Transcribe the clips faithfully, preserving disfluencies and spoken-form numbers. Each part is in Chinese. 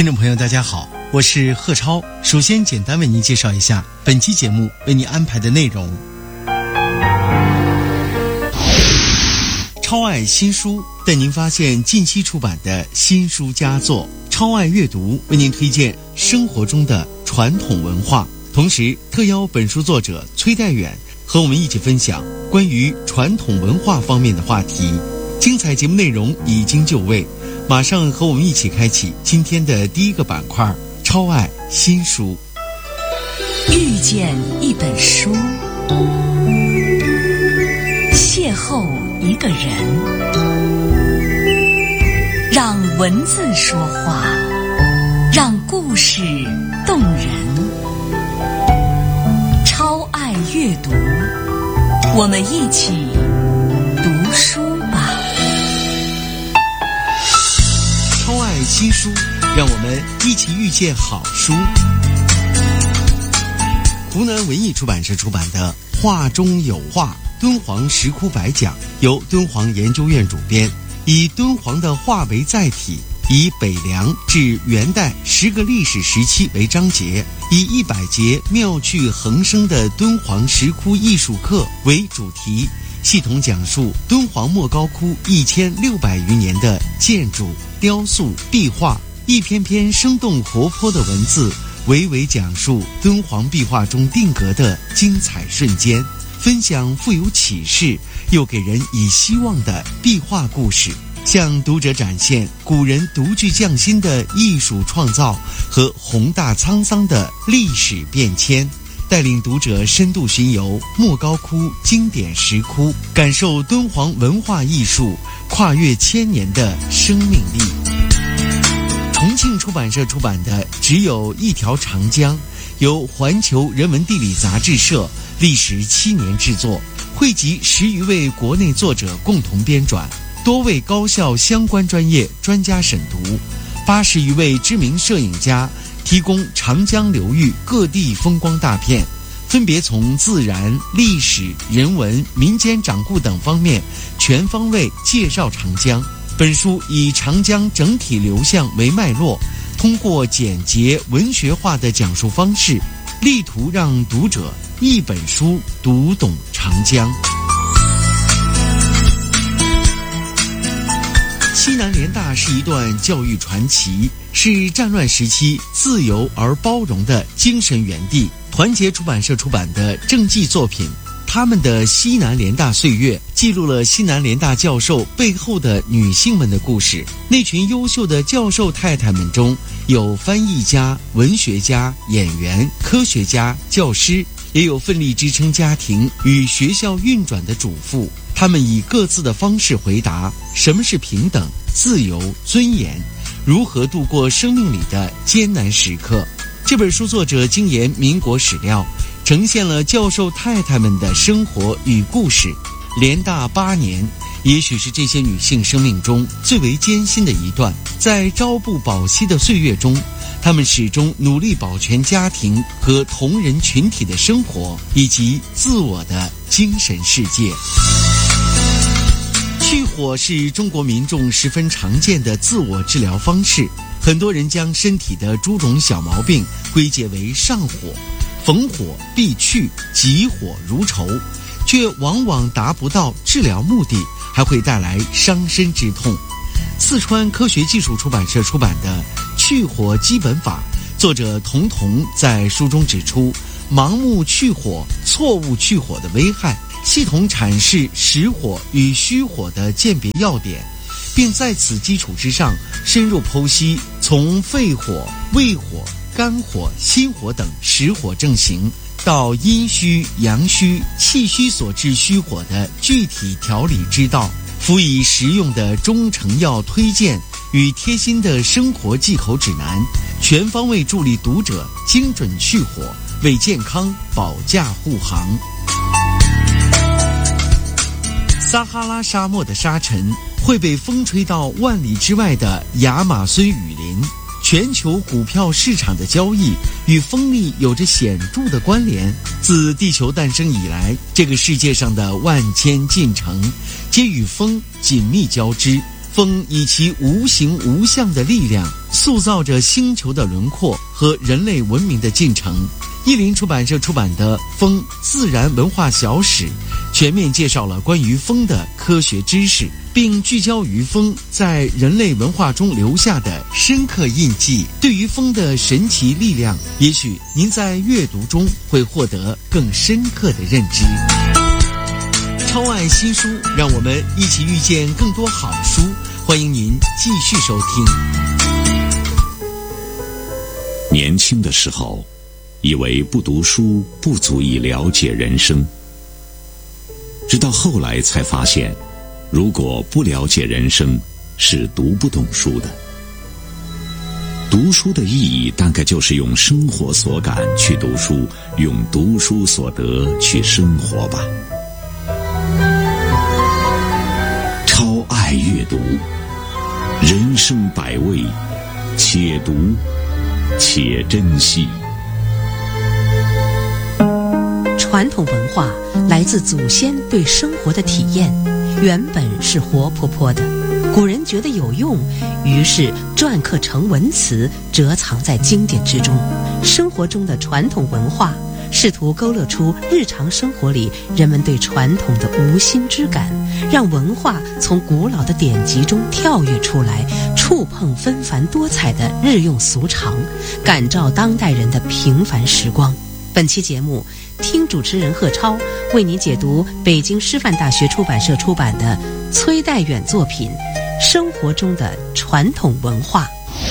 听众朋友大家好，我是贺超。首先简单为您介绍一下本期节目为您安排的内容。超爱新书带您发现近期出版的新书佳作，超爱阅读为您推荐生活中的传统文化，同时特邀本书作者崔代远和我们一起分享关于传统文化方面的话题。精彩节目内容已经就位，马上和我们一起开启今天的第一个板块，超爱新书。 遇见一本书，邂逅一个人，让文字说话，让故事动人。超爱阅读，我们一起读书吧。 超爱新书，让我们一起遇见好书。湖南文艺出版社出版的《画中有画：敦煌石窟百讲》，由敦煌研究院主编，以敦煌的画为载体，以北凉至元代十个历史时期为章节，以一百节妙趣横生的敦煌石窟艺术课为主题，系统讲述敦煌莫高窟一千六百余年的建筑、雕塑、壁画，一篇篇生动活泼的文字娓娓讲述敦煌壁画中定格的精彩瞬间，分享富有启示又给人以希望的壁画故事，向读者展现古人独具匠心的艺术创造和宏大沧桑的历史变迁，带领读者深度巡游莫高窟经典石窟，感受敦煌文化艺术跨越千年的生命力。重庆出版社出版的《只有一条长江》，由环球人文地理杂志社历时七年制作，汇集十余位国内作者共同编纂，多位高校相关专业专家审读，八十余位知名摄影家提供长江流域各地风光大片，分别从自然、历史、人文、民间掌故等方面全方位介绍长江。本书以长江整体流向为脉络，通过简洁文学化的讲述方式，力图让读者一本书读懂长江。西南联大是一段教育传奇，是战乱时期自由而包容的精神园地。团结出版社出版的政绩作品他们的西南联大岁月，记录了西南联大教授背后的女性们的故事。那群优秀的教授太太们中，有翻译家、文学家、演员、科学家、教师，也有奋力支撑家庭与学校运转的主妇。他们以各自的方式回答什么是平等、自由、尊严，如何度过生命里的艰难时刻。这本书作者精研民国史料，呈现了教授太太们的生活与故事。联大八年，也许是这些女性生命中最为艰辛的一段。在朝不保夕的岁月中，她们始终努力保全家庭和同人群体的生活，以及自我的精神世界。去火是中国民众十分常见的自我治疗方式，很多人将身体的诸种小毛病归结为上火，逢火必去，急火如仇，却往往达不到治疗目的，还会带来伤身之痛。四川科学技术出版社出版的《去火基本法》，作者童童在书中指出盲目去火、错误去火的危害，系统阐释实火与虚火的鉴别要点，并在此基础之上深入剖析从肺火、胃火、肝火、心火等实火症型，到阴虚、阳虚、气虚所致虚火的具体调理之道，辅以实用的中成药推荐与贴心的生活忌口指南，全方位助力读者精准去火，为健康保驾护航。撒哈拉沙漠的沙尘会被风吹到万里之外的亚马孙雨林。全球股票市场的交易与风力有着显著的关联。自地球诞生以来，这个世界上的万千进程皆与风紧密交织。 风以其无形无相的力量，塑造着星球的轮廓和人类文明的进程。译林出版社出版的《风自然文化小史》全面介绍了关于风的科学知识，并聚焦于风在人类文化中留下的深刻印记。对于风的神奇力量，也许您在阅读中会获得更深刻的认知。超爱新书，让我们一起遇见更多好书。欢迎您继续收听。 年轻的时候，以为不读书不足以了解人生，直到后来才发现，如果不了解人生，是读不懂书的。读书的意义大概就是用生活所感去读书，用读书所得去生活吧。超爱阅读，人生百味，且读且珍惜。 传统文化来自祖先对生活的体验，原本是活泼泼的，古人觉得有用，于是篆刻成文词，折藏在经典之中。生活中的传统文化试图勾勒出日常生活里人们对传统的无心之感，让文化从古老的典籍中跳跃出来，触碰纷繁多彩的日用俗常，感召当代人的平凡时光。本期节目，听主持人贺超为您解读北京师范大学出版社出版的崔代远作品《生活中的传统文化》。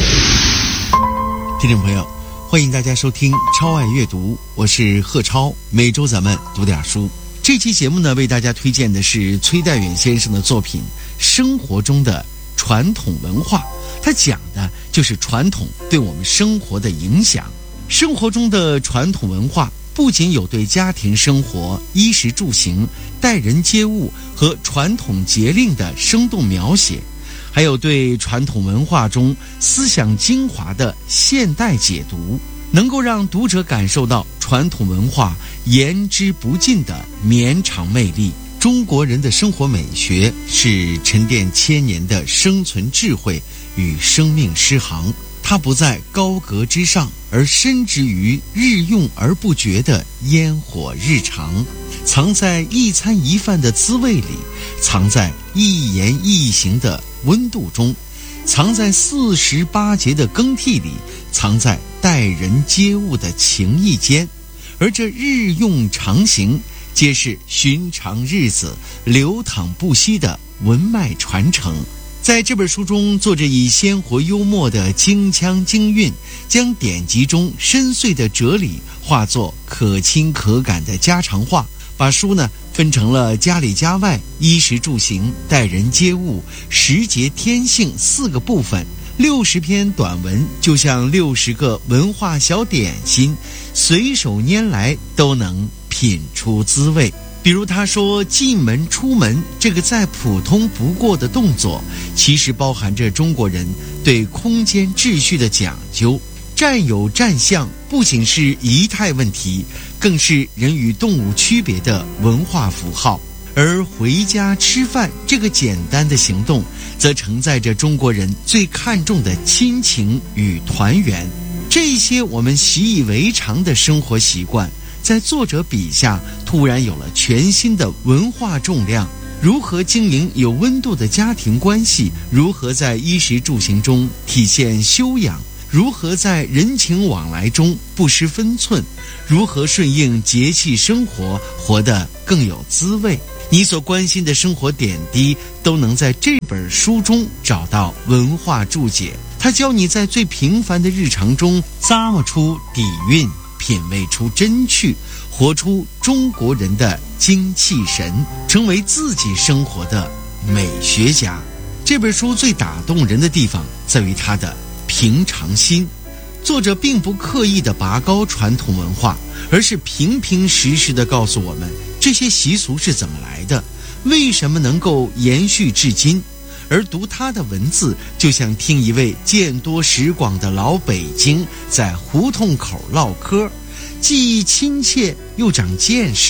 听众朋友，欢迎大家收听超爱阅读，我是贺超，每周咱们读点书。这期节目呢，为大家推荐的是崔代远先生的作品《生活中的传统文化》，他讲的就是传统对我们生活的影响。生活中的传统文化不仅有对家庭生活、衣食住行、待人接物和传统节令的生动描写，还有对传统文化中思想精华的现代解读，能够让读者感受到传统文化言之不尽的绵长魅力。中国人的生活美学是沉淀千年的生存智慧与生命诗行，它不在高阁之上，而深植于日用而不觉的烟火日常，藏在一餐一饭的滋味里，藏在一言一行的温度中，藏在四时八节的更替里，藏在待人接物的情谊间。而这日用常行，皆是寻常日子流淌不息的文脉传承。在这本书中，作者以鲜活幽默的京腔京韵，将典籍中深邃的哲理化作可亲可感的家常话，把书呢分成了家里家外、衣食住行、待人接物、时节天性四个部分。六十篇短文就像六十个文化小点心，随手拈来都能品出滋味。比如他说，进门出门这个再普通不过的动作，其实包含着中国人对空间秩序的讲究。站有站相不仅是仪态问题，更是人与动物区别的文化符号。而回家吃饭这个简单的行动，则承载着中国人最看重的亲情与团圆。这些我们习以为常的生活习惯，在作者笔下突然有了全新的文化重量。如何经营有温度的家庭关系，如何在衣食住行中体现修养，如何在人情往来中不失分寸，如何顺应节气生活，活得更有滋味。你所关心的生活点滴，都能在这本书中找到文化注解。它教你在最平凡的日常中咂摸出底蕴，品味出真趣，活出中国人的精气神，成为自己生活的美学家。这本书最打动人的地方在于它的平常心。作者并不刻意地拔高传统文化，而是平平实实地告诉我们这些习俗是怎么来的，为什么能够延续至今。而读他的文字，就像听一位见多识广的老北京在胡同口唠嗑，既亲切又长见识。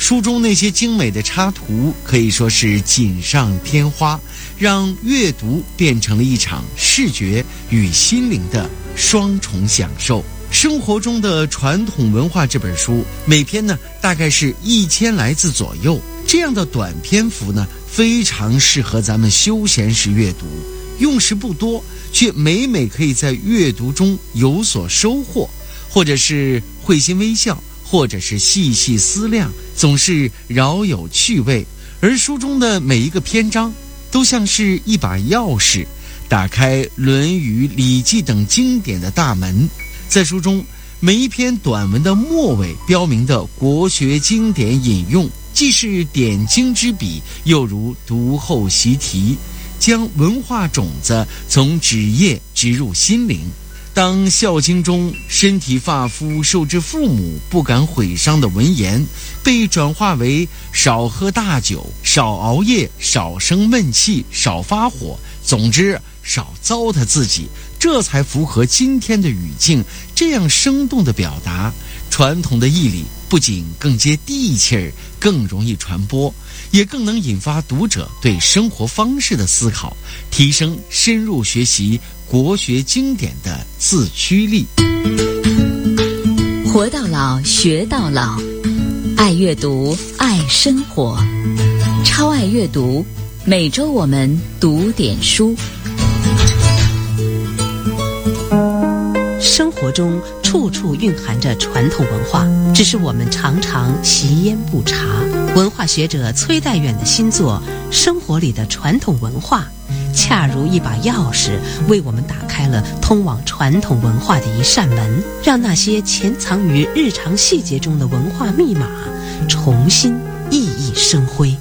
书中那些精美的插图可以说是锦上添花，让阅读变成了一场视觉与心灵的双重享受。生活中的传统文化这本书，每篇呢大概是一千来字左右，这样的短篇幅呢，非常适合咱们休闲时阅读，用时不多，却每每可以在阅读中有所收获，或者是会心微笑，或者是细细思量，总是饶有趣味。而书中的每一个篇章都像是一把钥匙，打开《论语》《礼记》等经典的大门。在书中每一篇短文的末尾标明的国学经典引用，既是点睛之笔，又如读后习题，将文化种子从纸页植入心灵。当《孝经》中身体发肤受之父母，不敢毁伤的文言，被转化为少喝大酒、少熬夜、少生闷气、少发火，总之少糟蹋自己，这才符合今天的语境。这样生动的表达，传统的义理不仅更接地气儿，更容易传播，也更能引发读者对生活方式的思考，提升深入学习国学经典的自驱力。 活到老，学到老，爱阅读，爱生活，超爱阅读。每周我们读点书。 生活中处处蕴含着传统文化，只是我们常常习焉不察。文化学者崔代远的新作《生活里的传统文化》，恰如一把钥匙，为我们打开了通往传统文化的一扇门，让那些潜藏于日常细节中的文化密码重新熠熠生辉。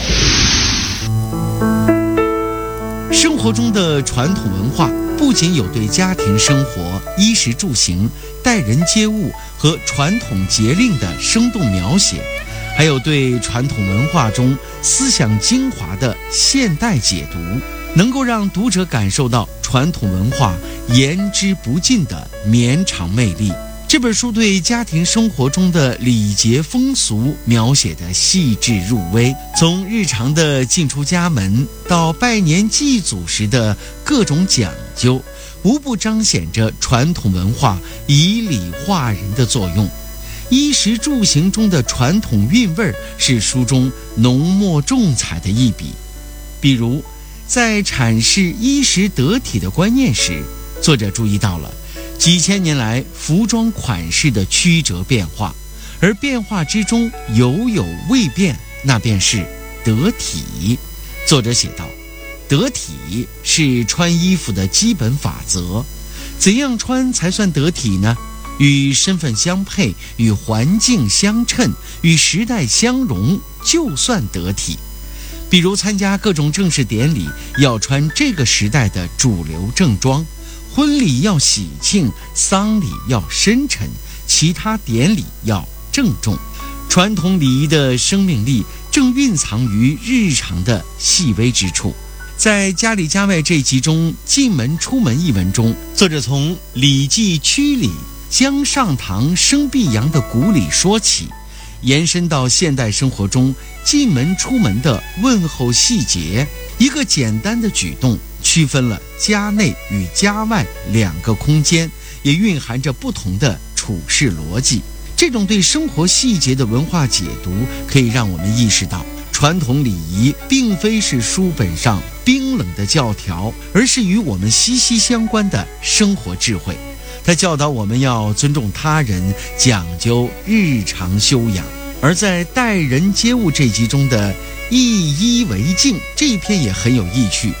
生活中的传统文化不仅有对家庭生活、衣食住行、待人接物和传统节令的生动描写，还有对传统文化中思想精华的现代解读，能够让读者感受到传统文化言之不尽的绵长魅力。这本书对家庭生活中的礼节风俗描写的细致入微，从日常的进出家门到拜年祭祖时的各种讲究，无不彰显着传统文化以礼化人的作用。衣食住行中的传统韵味是书中浓墨重彩的一笔。比如在阐释衣食得体的观念时，作者注意到了几千年来服装款式的曲折变化，而变化之中有有未变，那便是得体。作者写道，得体是穿衣服的基本法则，怎样穿才算得体呢？与身份相配，与环境相称，与时代相融，就算得体。比如参加各种正式典礼，要穿这个时代的主流正装，婚礼要喜庆，丧礼要深沉，其他典礼要郑重。传统礼仪的生命力正蕴藏于日常的细微之处。在家里家外这一集中，进门出门一文中，作者从礼记曲礼将上堂生必扬的古礼说起，延伸到现代生活中进门出门的问候细节。一个简单的举动区分了家内与家外两个空间，也蕴含着不同的处事逻辑。这种对生活细节的文化解读，可以让我们意识到，传统礼仪并非是书本上冰冷的教条，而是与我们息息相关的生活智慧。它教导我们要尊重他人，讲究日常修养。而在待人接物这集中的一衣为敬这一篇也很有意趣。